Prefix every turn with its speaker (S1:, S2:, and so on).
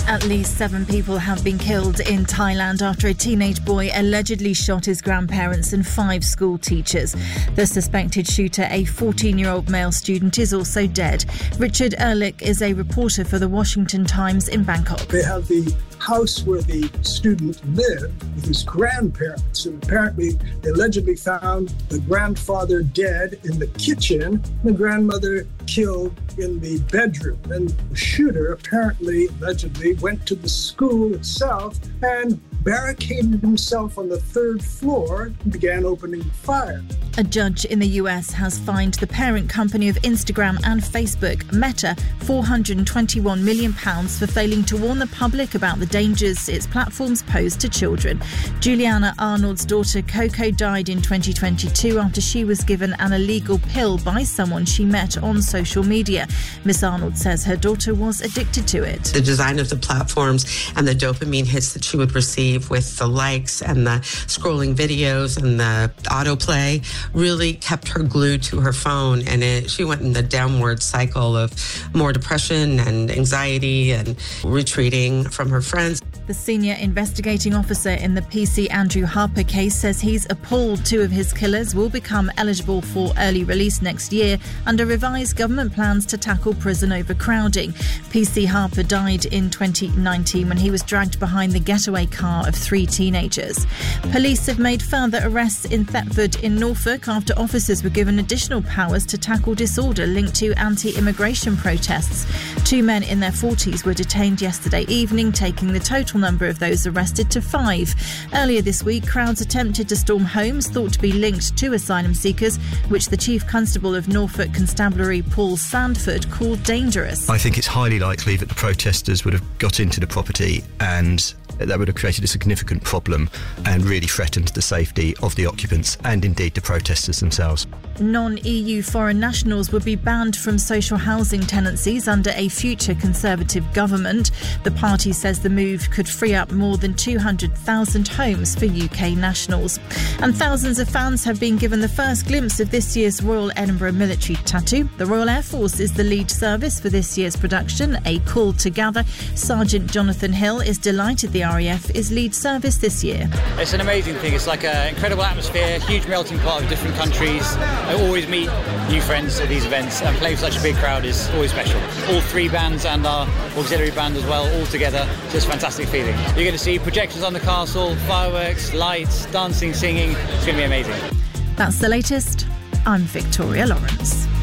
S1: At least 7 people have been killed in Thailand after a teenage boy allegedly shot his grandparents and 5 school teachers. The suspected shooter, a 14-year-old male student, is also dead. Richard Ehrlich is a reporter for the Washington Times in Bangkok.
S2: They have the house where the student lived with his grandparents, and apparently they allegedly found the grandfather dead in the kitchen, the grandmother killed in the bedroom. And the shooter allegedly went to the school itself and barricaded himself on the 3rd floor and began opening fire.
S1: A judge in the US has fined the parent company of Instagram and Facebook, Meta, £421 million for failing to warn the public about the dangers its platforms pose to children. Juliana Arnold's daughter Coco died in 2022 after she was given an illegal pill by someone she met on social media. Miss Arnold says her daughter was addicted to it.
S3: The design of the platforms and the dopamine hits that she would receive with the likes and the scrolling videos and the autoplay really kept her glued to her phone, and she went in the downward cycle of more depression and anxiety and retreating from her friends.
S1: The senior investigating officer in the PC Andrew Harper case says he's appalled 2 of his killers will become eligible for early release next year under revised government plans to tackle prison overcrowding. PC Harper died in 2019 when he was dragged behind the getaway car of 3 teenagers. Police have made further arrests in Thetford in Norfolk after officers were given additional powers to tackle disorder linked to anti-immigration protests. 2 men in their 40s were detained yesterday evening, taking the total number of those arrested to 5. Earlier this week, crowds attempted to storm homes thought to be linked to asylum seekers, which the Chief Constable of Norfolk Constabulary, Paul Sandford, called dangerous.
S4: I think it's highly likely that the protesters would have got into the property and that would have created a significant problem and really threatened the safety of the occupants and indeed the protesters themselves.
S1: Non-EU foreign nationals would be banned from social housing tenancies under a future Conservative government. The party says the move could free up more than 200,000 homes for UK nationals. And thousands of fans have been given the first glimpse of this year's Royal Edinburgh Military Tattoo. The Royal Air Force is the lead service for this year's production, A Call to Gather. Sergeant Jonathan Hill is delighted the RAF is lead service this year.
S5: It's an amazing thing. It's like an incredible atmosphere, huge melting pot of different countries. I always meet new friends at these events, and playing for such a big crowd is always special. All 3 bands and our auxiliary band as well, all together, just a fantastic feeling. You're going to see projections on the castle, fireworks, lights, dancing, singing. It's going to be amazing.
S1: That's the latest. I'm Victoria Lawrence.